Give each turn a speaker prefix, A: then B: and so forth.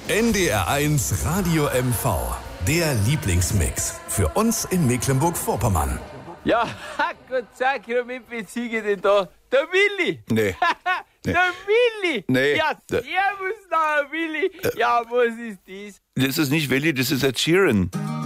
A: NDR1 Radio MV. Der Lieblingsmix. Für uns in Mecklenburg-Vorpommern.
B: Ja, Gott sei Dank, mit beziehe denn da? Der Willi!
C: Nee.
B: Der Willi!
C: Nee.
B: Ja, servus, na, Willi! Ja, was ist das?
C: Das ist nicht Willi, das ist Ed Sheeran.